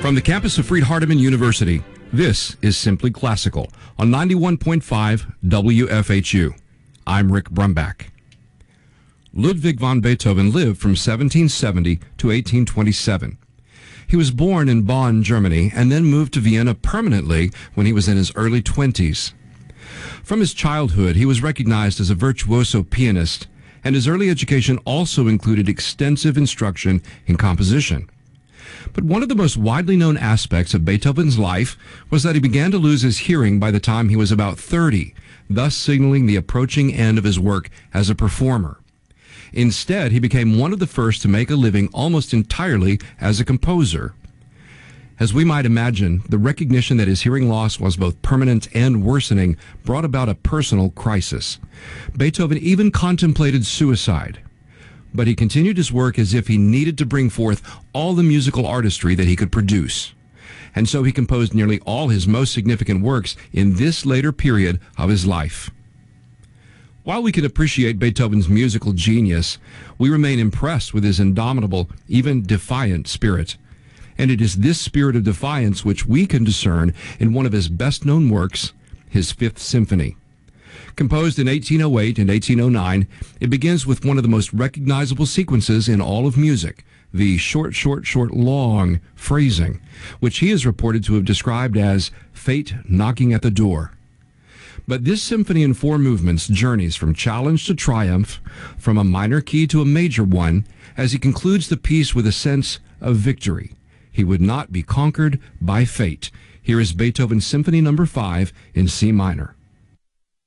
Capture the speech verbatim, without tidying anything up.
From the campus of Freed-Hardeman University, this is Simply Classical on ninety-one point five W F H U. I'm Rick Brumbach. Ludwig van Beethoven lived from seventeen seventy to eighteen twenty-seven. He was born in Bonn, Germany, and then moved to Vienna permanently when he was in his early twenties. From his childhood, he was recognized as a virtuoso pianist, and his early education also included extensive instruction in composition. But one of the most widely known aspects of Beethoven's life was that he began to lose his hearing by the time he was about thirty, thus signaling the approaching end of his work as a performer. Instead, he became one of the first to make a living almost entirely as a composer. As we might imagine, the recognition that his hearing loss was both permanent and worsening brought about a personal crisis. Beethoven even contemplated suicide. But he continued his work as if he needed to bring forth all the musical artistry that he could produce. And so he composed nearly all his most significant works in this later period of his life. While we can appreciate Beethoven's musical genius, we remain impressed with his indomitable, even defiant spirit. And it is this spirit of defiance which we can discern in one of his best-known works, his Fifth Symphony. Composed in eighteen oh eight and eighteen oh nine, it begins with one of the most recognizable sequences in all of music, the short, short, short, long phrasing, which he is reported to have described as fate knocking at the door. But this symphony in four movements journeys from challenge to triumph, from a minor key to a major one, as he concludes the piece with a sense of victory. He would not be conquered by fate. Here is Beethoven's Symphony Number five in C minor.